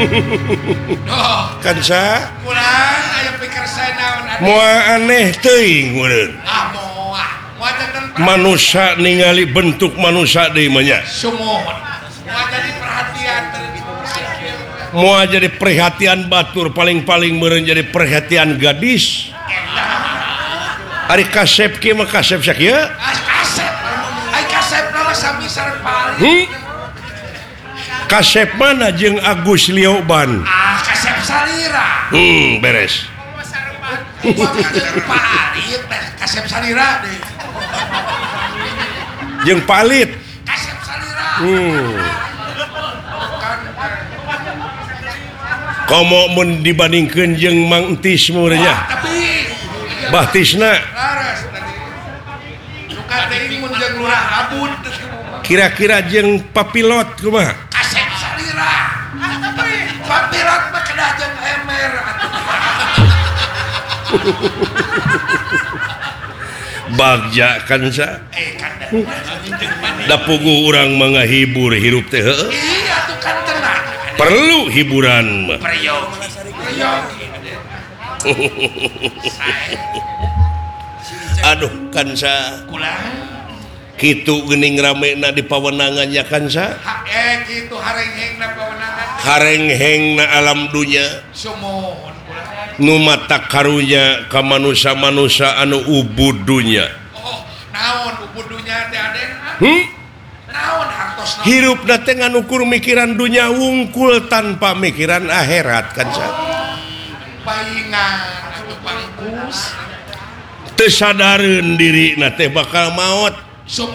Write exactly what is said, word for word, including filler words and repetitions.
kan sa kurang aya pikir saya naon ade. moal aneh teuing meureun Ah moal. Moal tenten manusia ningali bentuk manusia deui mah nya sumuhun. Moal jadi perhatian teu moal jadi perhatian batur paling-paling meureun jadi perhatian gadis ari kasep kieu mah kasep sakieu Ah kasep. Ai kasep nama sami sareng paling. hmm? Kasep mana jeung Agus Lioban Ah kasep salira. hmm beres Pak Arit teh kasep salira deui. jeung Palit Kasep salira. hmm Kan komo mun dibandingkeun jeung Mang Entis meureunnya tapi Bahtisna laras tadi. Suka teuing mun jeung lurah Abud. kira-kira jeung papilot kumaha Kasep salira. Papilot mah kedah jeung emer atuh. bagja kan sa Eh kan da puguh urang mangahibur hirup teh heueuh iya tuh kan tenang. perlu hiburan mah Priyogi. Priyogi. aduh kan sa Kulang. kitu geuning ramena di pawenangannya kan sa Ha, eh gitu hareng-hengna pawenangan. harenghengna alam dunya Sumuhun kulang. nu mata karunya ka manusia-manusia anu ubud dunya Oh, naon ubudunya teh Aden? hmm? Naon hartos naon? Hirupna teh nganukur mikiran dunya wungkul tanpa mikiran akhirat kan sa Paingan atuh pangkus. teu sadareun dirina teh bakal maot Sum